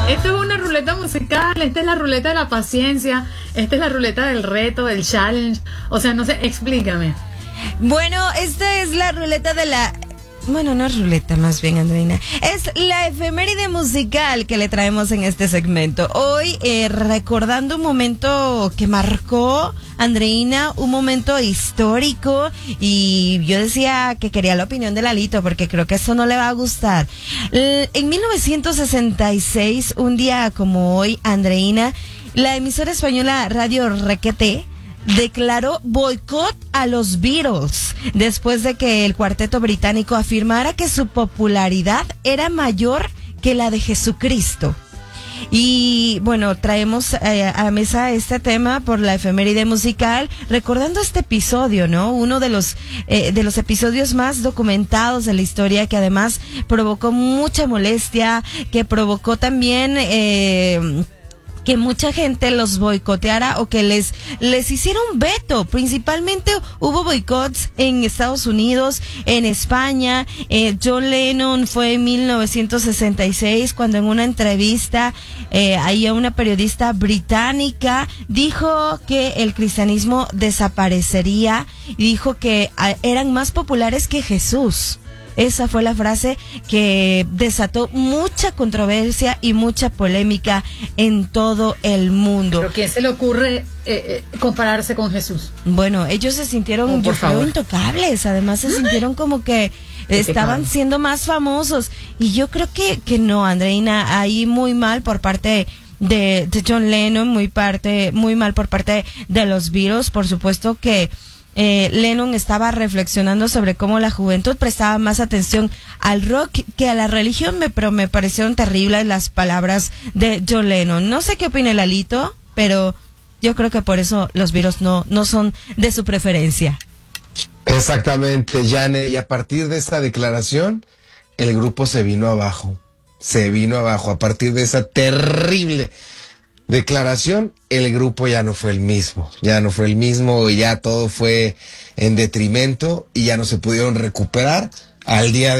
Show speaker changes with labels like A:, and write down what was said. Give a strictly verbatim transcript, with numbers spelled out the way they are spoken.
A: Esto es una ruleta musical, esta es la ruleta de la paciencia, esta es la ruleta del reto, del challenge. O sea, no sé, explícame.
B: Bueno, esta es la ruleta de la... Bueno, no es ruleta, más bien, Andreina. Es la efeméride musical que le traemos en este segmento. Hoy, eh, recordando un momento que marcó, Andreina, un momento histórico. Y yo decía que quería la opinión de Lalito, porque creo que eso no le va a gustar. L- en mil novecientos sesenta y seis, un día como hoy, Andreina, la emisora española Radio Requete declaró boicot a los Beatles después de que el cuarteto británico afirmara que su popularidad era mayor que la de Jesucristo. Y bueno, traemos eh, a mesa este tema por la efeméride musical, recordando este episodio, ¿no? Uno de los eh, de los episodios más documentados de la historia, que además provocó mucha molestia, que provocó también... Eh, que mucha gente los boicoteara o que les les hiciera un veto. Principalmente hubo boicots en Estados Unidos, en España. Eh, John Lennon fue en mil novecientos sesenta y seis cuando en una entrevista eh, ahí a una periodista británica dijo que el cristianismo desaparecería y dijo que a, eran más populares que Jesús. Esa fue la frase que desató mucha controversia y mucha polémica en todo el mundo.
A: ¿Pero quién se le ocurre eh, eh, compararse con Jesús?
B: Bueno, ellos se sintieron,
A: oh,
B: yo creo, intocables. Además se sintieron como que estaban siendo más famosos. Y yo creo que, que no, Andreina, ahí muy mal por parte de, de John Lennon, muy parte, muy mal por parte de los Beatles. Por supuesto que Eh, Lennon estaba reflexionando sobre cómo la juventud prestaba más atención al rock que a la religión, me, pero me parecieron terribles las palabras de John Lennon. No sé qué opina Lalito, pero yo creo que por eso los Beatles no, no son de su preferencia.
C: Exactamente, Jane, y a partir de esta declaración, el grupo se vino abajo, se vino abajo, a partir de esa terrible declaración, el grupo ya no fue el mismo, ya no fue el mismo y ya todo fue en detrimento y ya no se pudieron recuperar al día de